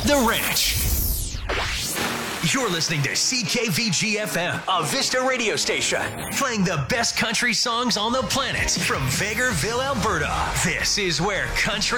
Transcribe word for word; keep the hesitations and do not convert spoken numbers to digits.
The Ranch. You're listening to C K V G F M, a Vista radio station, playing the best country songs on the planet from Vegreville, Alberta. This is where country